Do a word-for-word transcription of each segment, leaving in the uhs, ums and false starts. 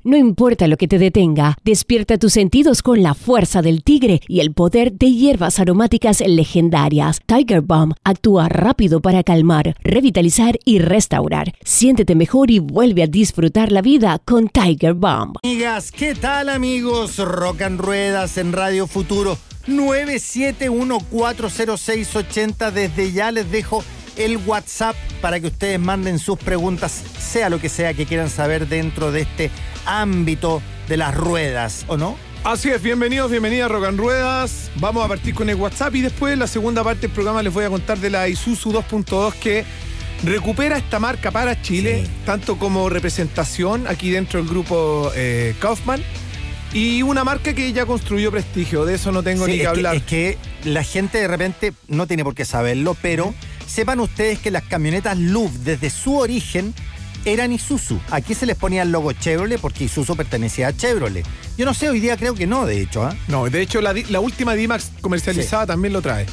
No importa lo que te detenga, despierta tus sentidos con la fuerza del tigre y el poder de hierbas aromáticas legendarias. Tiger Balm actúa rápido para calmar, revitalizar y restaurar. Siéntete mejor y vuelve a disfrutar la vida con Tiger Balm. Amigas, ¿qué tal amigos? Rock and Ruedas en Radio Futuro nueve siete uno cuatro cero seis ocho cero. Desde ya les dejo el WhatsApp para que ustedes manden sus preguntas, sea lo que sea que quieran saber dentro de este ámbito de las ruedas, ¿o no? Así es, bienvenidos, bienvenidas a Rock and Ruedas. Vamos a partir con el WhatsApp y después en la segunda parte del programa les voy a contar de la Isuzu dos punto dos que recupera esta marca para Chile, sí, tanto como representación aquí dentro del grupo eh, Kaufman, y una marca que ya construyó prestigio, de eso no tengo sí, ni que es hablar. Que, es que la gente de repente no tiene por qué saberlo, pero sepan ustedes que las camionetas L U V desde su origen eran Isuzu. Aquí se les ponía el logo Chevrolet porque Isuzu pertenecía a Chevrolet. Yo no sé, hoy día creo que no, de hecho. ¿eh? No, de hecho la, la última D-Max comercializada sí. también lo trae.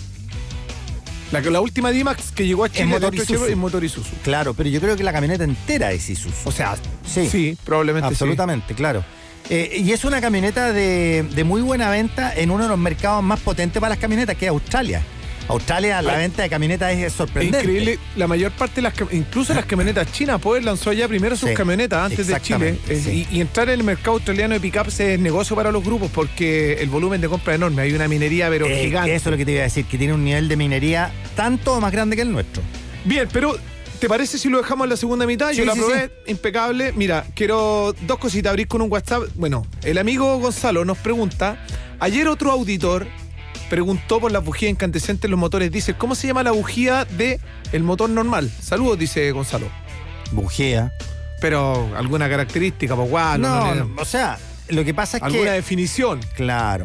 La, la última D-Max que llegó a Chile es motor Isuzu. Es motor Isuzu. Claro, pero yo creo que la camioneta entera es Isuzu. O sea, sí, sí probablemente absolutamente, sí. claro. Eh, y es una camioneta de, de muy buena venta en uno de los mercados más potentes para las camionetas, que es Australia. Australia, la venta de camionetas es sorprendente. Increíble, la mayor parte de las, incluso las camionetas chinas, pues lanzó allá primero sus sí, camionetas antes de Chile. Sí. Y, y entrar en el mercado australiano de pickups es negocio para los grupos porque el volumen de compra es enorme. Hay una minería, pero eh, gigante. Eso es lo que te iba a decir, que tiene un nivel de minería tanto o más grande que el nuestro. Bien, pero ¿te parece si lo dejamos en la segunda mitad? Sí, Yo la sí, probé, sí. impecable. Mira, quiero dos cositas, abrir con un WhatsApp. Bueno, el amigo Gonzalo nos pregunta, ayer otro auditor preguntó por las bujías incandescentes en los motores diésel. ¿Cómo se llama la bujía de el motor normal? Saludos, dice Gonzalo. Bujía. Pero alguna característica, pues guau. No, no, no, o sea, lo que pasa es ¿alguna que... ¿Alguna definición? Claro.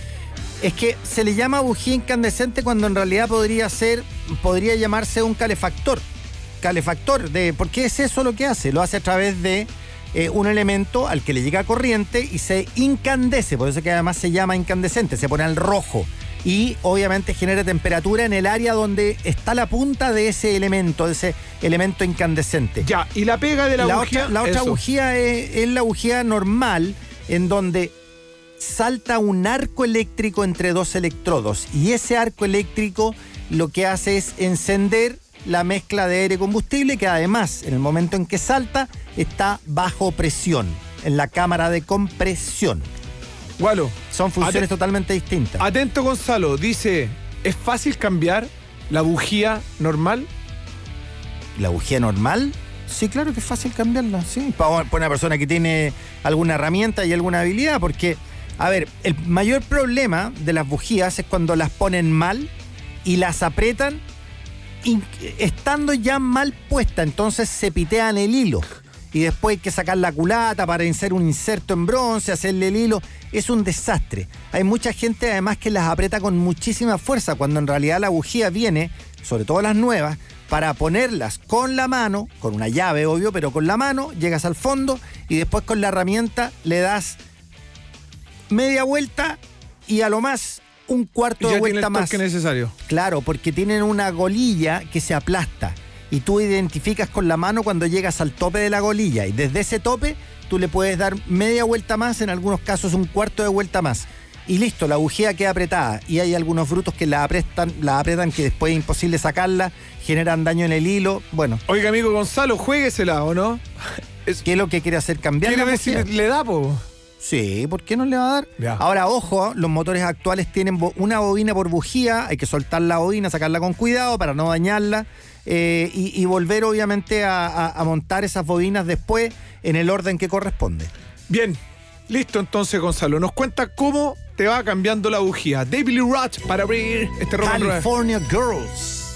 Es que se le llama bujía incandescente cuando en realidad podría ser, podría llamarse un calefactor. Calefactor, de, porque es eso lo que hace. Lo hace a través de eh, un elemento al que le llega corriente y se incandece. Por eso que además se llama incandescente, se pone al rojo. Y obviamente genera temperatura en el área donde está la punta de ese elemento, de ese elemento incandescente. Ya, y la pega de la, la bujía. Otra, la otra eso. bujía es, es la bujía normal, en donde salta un arco eléctrico entre dos electrodos. Y ese arco eléctrico lo que hace es encender la mezcla de aire y combustible, que además, en el momento en que salta, está bajo presión, en la cámara de compresión. Gualo, son funciones aten- totalmente distintas. Atento, Gonzalo, dice, ¿es fácil cambiar la bujía normal? ¿La bujía normal? Sí, claro que es fácil cambiarla, sí. Para una persona que tiene alguna herramienta y alguna habilidad, porque, a ver, el mayor problema de las bujías es cuando las ponen mal y las apretan y, estando ya mal puesta, entonces se pitean el hilo. Y después hay que sacar la culata para hacer un inserto en bronce, hacerle el hilo. Es un desastre. Hay mucha gente además que las aprieta con muchísima fuerza, cuando en realidad la bujía viene, sobre todo las nuevas, para ponerlas con la mano, con una llave obvio, pero con la mano, llegas al fondo y después con la herramienta le das media vuelta y a lo más un cuarto de vuelta más. ¿Qué necesario? Claro, porque tienen una golilla que se aplasta. Y tú identificas con la mano cuando llegas al tope de la golilla y desde ese tope tú le puedes dar media vuelta más, en algunos casos un cuarto de vuelta más. Y listo, la bujía queda apretada. Y hay algunos brutos que la apretan, la apretan que después es imposible sacarla, generan daño en el hilo. Bueno. Oiga, amigo Gonzalo, juéguesela, ¿o no? Es, ¿Qué es lo que quiere hacer? ¿Cambiar ¿Quiere la ver bujía? si le da, po? Sí, ¿por qué no le va a dar? Ya. Ahora, ojo, los motores actuales tienen bo- una bobina por bujía, hay que soltar la bobina, sacarla con cuidado para no dañarla. Eh, y, y volver obviamente a, a, a montar esas bobinas después en el orden que corresponde. Bien, listo entonces, Gonzalo. Nos cuenta cómo te va cambiando la bujía. David Lee Roth para abrir este Rock and Roll. California Girls.